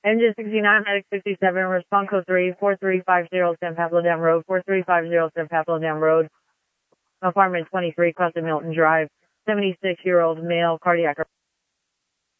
Engine 69, Medic 67, respond code 3, 4350 San Pablo Dam Road, 4350 San Pablo Dam Road, apartment 23, Costa Milton Drive, 76-year-old male, cardiac